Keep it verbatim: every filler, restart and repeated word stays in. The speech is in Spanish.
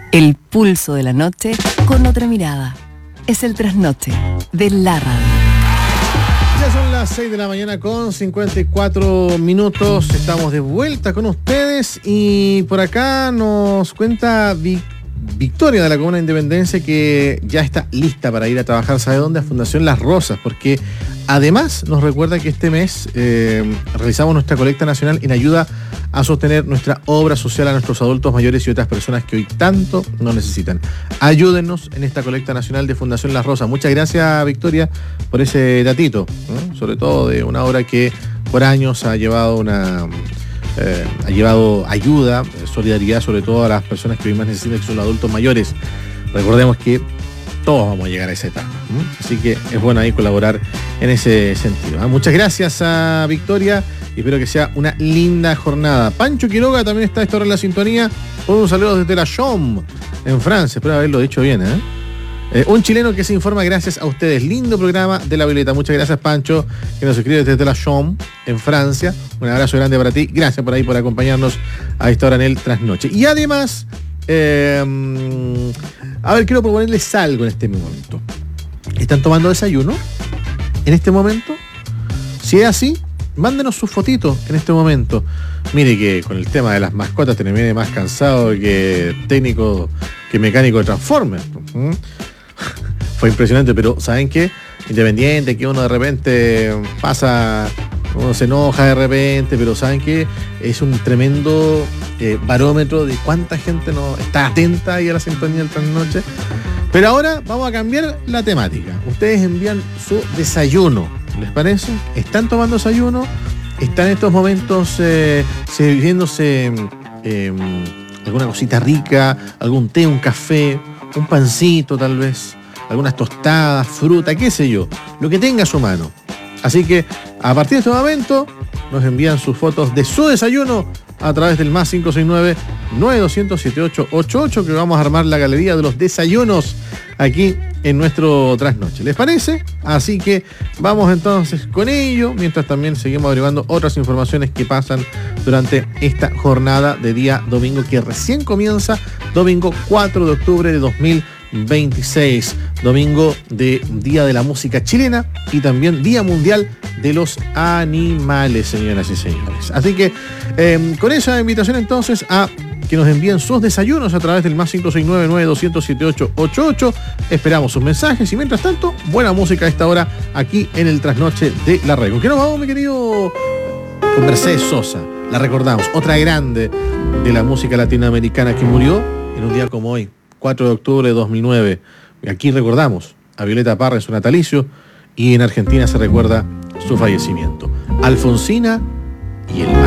El pulso de la noche con otra mirada. Es el trasnoche de la radio. Ya son las seis de la mañana con cincuenta y cuatro minutos. Estamos de vuelta con ustedes y por acá nos cuenta Vic Victoria de la Comuna de Independencia que ya está lista para ir a trabajar, ¿sabe dónde? A Fundación Las Rosas, porque además nos recuerda que este mes eh, realizamos nuestra colecta nacional en ayuda a sostener nuestra obra social a nuestros adultos mayores y otras personas que hoy tanto nos necesitan. Ayúdennos en esta colecta nacional de Fundación Las Rosas. Muchas gracias, Victoria, por ese datito, ¿no? Sobre todo de una obra que por años ha llevado una... Eh, ha llevado ayuda, solidaridad, sobre todo a las personas que hoy más necesitan, que son los adultos mayores. Recordemos que todos vamos a llegar a esa etapa, ¿sí? Así que es bueno ahí colaborar en ese sentido, ¿eh? Muchas gracias a Victoria y espero que sea una linda jornada. Pancho Quiroga también está a esta hora en la sintonía. Un saludo desde la Chom, en Francia, espero haberlo dicho bien, ¿eh? Eh, un chileno que se informa gracias a ustedes. Lindo programa de La Violeta. Muchas gracias, Pancho, que nos escribe desde la Chom, en Francia. Un abrazo grande para ti. Gracias por ahí, por acompañarnos a esta hora en el Trasnoche. Y además, eh, a ver, quiero proponerles algo en este momento. ¿Están tomando desayuno en este momento? Si es así, mándenos sus fotitos en este momento. Mire que con el tema de las mascotas te viene más cansado que técnico, que mecánico de Transformers. ¿Mm? Fue impresionante, pero ¿saben qué? Independiente, que uno de repente pasa, uno se enoja de repente, pero ¿saben qué? Es un tremendo eh, barómetro de cuánta gente no está atenta ahí a la sintonía del Trasnoche. Pero ahora vamos a cambiar la temática. Ustedes envían su desayuno, ¿les parece? ¿Están tomando desayuno? ¿Están en estos momentos eh, sirviéndose eh, alguna cosita rica, algún té, un café, un pancito tal vez, algunas tostadas, fruta, qué sé yo, lo que tenga a su mano? Así que a partir de este momento nos envían sus fotos de su desayuno a través del más cinco seis nueve, nueve dos cero cero, siete ocho ocho ocho, que vamos a armar la galería de los desayunos aquí en nuestro Trasnoche. ¿Les parece? Así que vamos entonces con ello, mientras también seguimos averiguando otras informaciones que pasan durante esta jornada de día domingo que recién comienza, domingo cuatro de octubre de dos mil veintiséis, domingo de Día de la Música Chilena y también Día Mundial de los Animales, señoras y señores. Así que eh, con esa invitación entonces a que nos envíen sus desayunos a través del más cinco seis nueve, nueve dos cero cero, siete ocho ocho ocho. Esperamos sus mensajes y mientras tanto, buena música a esta hora aquí en el Trasnoche de la Red. ¿Con qué nos vamos, mi querido? Con Mercedes Sosa, la recordamos, otra grande de la música latinoamericana que murió en un día como hoy, cuatro de octubre de dos mil nueve. Aquí recordamos a Violeta Parra en su natalicio y en Argentina se recuerda su fallecimiento. Alfonsina y el